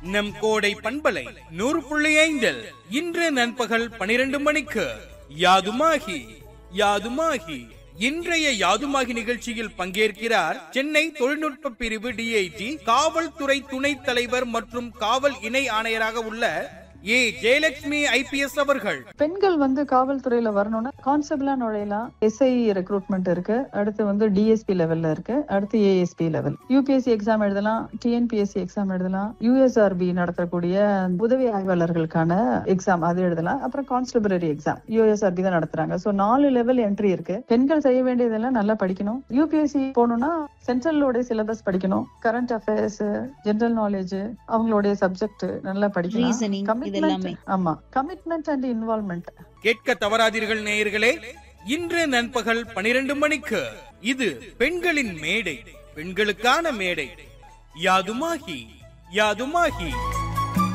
நம் கோடை பண்பலை 100.5 இன்று நண்பகல் 12 மணிக்கு யாதுமாகி யாதுமாகி. இன்றைய யாதுமாகி நிகழ்ச்சியில் பங்கேற்கிறார் சென்னை தொழில்நுட்ப பிரிவு டிஐஜி, காவல்துறை துணைத் தலைவர் மற்றும் காவல் இணை ஆணையராக உள்ள ஏ ஜெயலட்சுமி ஐபிஎஸ் அவர்கள். பெண்கள் காவல்துறையில வரணும்னா கான்ஸ்டபிளா நுழையலாம். எஸ்ஐ ரெக்ரூட்மெண்ட் இருக்கு, அடுத்து டிஎஸ்பி லெவல்ல இருக்கு, அடுத்து ஏஎஸ்பி லெவல். யூபிஎஸ்சி எக்ஸாம் எழுதலாம், டிஎன்பிஎஸ்சி எக்ஸாம் எழுதலாம், யூஎஸ்ஆர்பி நடத்தக்கூடிய உதவி ஆய்வாளர்களுக்கான எக்ஸாம் அது எழுதலாம். அப்புறம் கான்ஸ்டபிளரி எக்ஸாம் யூஎஸ்ஆர்பி தான் நடத்துறாங்க. சோ 4 லெவல் என்ட்ரி இருக்கு. பெண்கள் செய்ய வேண்டியதெல்லாம் நல்லா படிக்கணும். யூபிஎஸ்சி போகணும்னா சென்ட்ரலோட சிலபஸ் படிக்கணும், கரண்ட் அஃபேர்ஸ், ஜெனரல் நாலேஜ், அவங்களுடைய சப்ஜெக்ட் நல்லா படிக்கணும். ஆமா, கமிட்மெண்ட் அண்ட் இன்வால்வ்மெண்ட். கேட்க தவறாதீர்கள் நேயர்களே, இன்று நண்பகல் 12 மணிக்கு இது பெண்களின் மேடை, பெண்களுக்கான மேடை. யாதுமாகி யாதுமாகி.